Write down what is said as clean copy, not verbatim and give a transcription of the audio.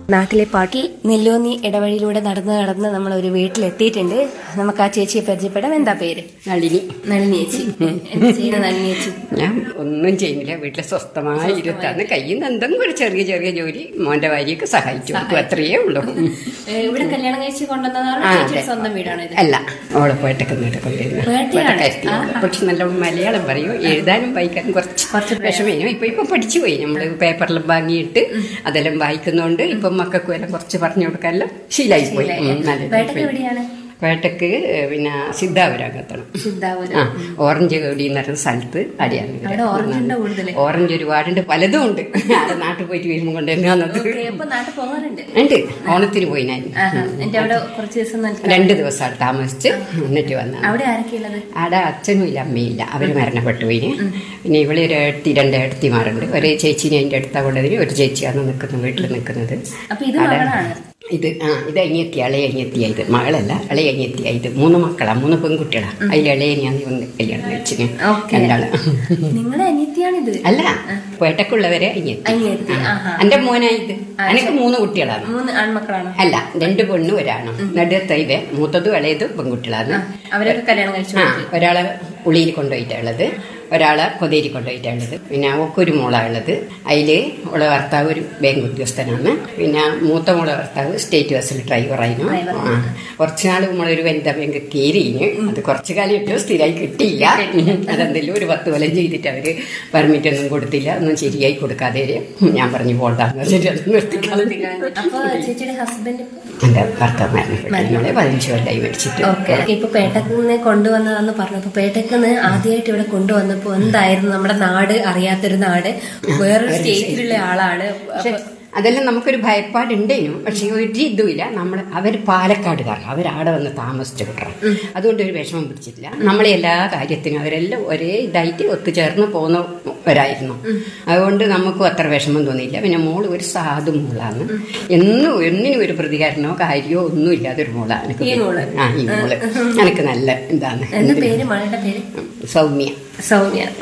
നാട്ടിലെ പാട്ടി നെല്ലോന്നി ഇടവഴിയിലൂടെ നടന്ന് നമ്മൾ ഒരു വീട്ടിലെത്തിയിട്ടുണ്ട്. നമുക്ക് ആ ചേച്ചിയെ പരിചയപ്പെടാം. എന്താ പേര്? നളിനി. നളിനി ചേച്ചി. എന്താ ചെയ്യുന്നത് നളിനി ചേച്ചി? ഞാൻ ഒന്നും ചെയ്യുന്നില്ല, വീട്ടിലെ സ്വസ്ഥമായി ഇരുത്താണ്. കയ്യിൽ നിന്ന് എന്തെങ്കിലും ഒരു ചെറിയ ചെറിയ ജോലി മോന്റെ ഭാര്യയൊക്കെ സഹായിച്ചു കൊടുക്കും, അത്രയേ ഉള്ളൂ. ഇവിടെ കല്യാണം കഴിച്ച് കൊണ്ടുവന്നതാണ്? സ്വന്തം വീടാണ്? അല്ല, ഓളെ പോയിട്ടൊക്കെ കൊണ്ടുവരുന്നത്. പക്ഷെ നല്ലോണം മലയാളം പറയും, എഴുതാനും വായിക്കാനും കുറച്ച് വിഷമേനും. ഇപ്പൊ പഠിച്ചു പോയി. നമ്മള് പേപ്പറിലും വാങ്ങിയിട്ട് അതെല്ലാം വായിക്കുന്നോണ്ട് ഇപ്പം മക്കൾക്കും എല്ലാം കുറച്ച് പറഞ്ഞു കൊടുക്കാനെല്ലാം ശീലായി പോയി. പേട്ടക്ക് പിന്നെ സിദ്ധാപുരത്താണ്. ഓറഞ്ച് കടി എന്ന് പറയുന്ന സ്ഥലത്ത് അടിയാണ്. ഓറഞ്ച് ഒരുപാടുണ്ട്, പലതും ഉണ്ട്. ആടെ നാട്ടിൽ പോയിട്ട് വരുമ്പോൾ കൊണ്ടുവരുന്നത് ഉണ്ട്. ഓണത്തിന് പോയി ഞാൻ 2 ദിവസം താമസിച്ച് എന്നിട്ട് വന്ന. അവിടെ അച്ഛനും ഇല്ല അമ്മയില്ല, അവര് മരണപ്പെട്ടു പോയിന്. പിന്നെ ഇവിടെ ഒരു 2 ഏടത്തിമാരുണ്ട്. ഒരു ചേച്ചിനെ അതിന്റെ അടുത്ത കൊണ്ടതിന് ഒരു ചേച്ചിയാണ് നിൽക്കുന്നത്, വീട്ടിൽ നിൽക്കുന്നത്. ഇത് അനിയത്തിയ, ഇളയ അനിയത്തിയായത്. മകളല്ല, ഇളയ അനിയത്തിയായത്. 3 മക്കളാ, 3 പെൺകുട്ടികളാ. അതിൽ ഇളയ ഞാൻ കല്യാണം കഴിച്ചിന്. രണ്ടാള്. അല്ല, പേട്ടക്കുള്ളവരെ അനിയത്തി. എന്റെ മോനായത്. എനിക്ക് 3 കുട്ടികളാണ്. അല്ല, 2 പെണ്ണും ഒരാണും. നടുത്തൈവ മൂത്തതും ഇളയതും പെൺകുട്ടികളാണ്. ഒരാളെ ഉള്ളിയിൽ കൊണ്ടുപോയിട്ടുള്ളത്, ഒരാളെ കൊതേരി കൊണ്ടുപോയിട്ടുള്ളത്. പിന്നെ അവക്കൊരു മോളാണുള്ളത്. അതില് ഓളെ ഭർത്താവ് ഒരു ബാങ്ക് ഉദ്യോഗസ്ഥനാണ്. പിന്നെ മൂത്ത മോളെ ഭർത്താവ് സ്റ്റേറ്റ് ബസ്സിൽ ഡ്രൈവറായിരുന്നു. കുറച്ചുനാൾ നമ്മളൊരു വനിതാ ബാങ്ക് കയറിയിന്. അത് കുറച്ചു കാലം ഏറ്റവും സ്ഥിരമായി കിട്ടിയില്ല. അതെന്തെങ്കിലും ഒരു 10 കൊല്ലം ചെയ്തിട്ട് അവര് പെർമിറ്റ് ഒന്നും കൊടുത്തില്ല. ഒന്നും ശരിയായി കൊടുക്കാതെ ഞാൻ പറഞ്ഞു പോകണ്ടെന്ന് വെച്ചിട്ട് അത് നിർത്തിക്കളഞ്ഞു. എന്റെ ഭർത്താവ് മരണപ്പെട്ടു. 15 കൊല്ലമായി മരിച്ചിട്ട്. ഇപ്പൊ പേട്ടക്കുന്ന് കൊണ്ടുവന്നതാന്ന് പറഞ്ഞപ്പോ, പേട്ടക്കുന്ന് ആദ്യമായിട്ട് ഇവിടെ കൊണ്ടുവന്നപ്പോ എന്തായിരുന്നു? നമ്മുടെ നാട് അറിയാത്തൊരു നാട്, വേറൊരു സ്റ്റേറ്റിലുള്ള ആളാണ്. അതെല്ലാം നമുക്കൊരു ഭയപ്പാടുണ്ടേനും. പക്ഷെ ഒരു ഇതുമില്ല. അവർ പാലക്കാടുകാരാണ്, അവരവിടെ വന്ന് താമസിച്ചു വിട്ടണം. അതുകൊണ്ട് ഒരു വിഷമം പിടിച്ചിട്ടില്ല. നമ്മളെ എല്ലാ കാര്യത്തിനും അവരെല്ലാം ഒരേ ഇതായിട്ട് ഒത്തുചേർന്ന് പോകുന്നവരായിരുന്നു. അതുകൊണ്ട് നമുക്കും അത്ര വിഷമം തോന്നിയില്ല. പിന്നെ മോള് ഒരു സാധു മോളാണ്. ഒന്നിനും ഒരു പ്രതികാരനോ കാര്യമോ ഒന്നും ഇല്ലാതൊരു മോളാണ്. ഈ മോള് എനിക്ക് നല്ല ഇതാണ്. പേര്? സൗമ്യ.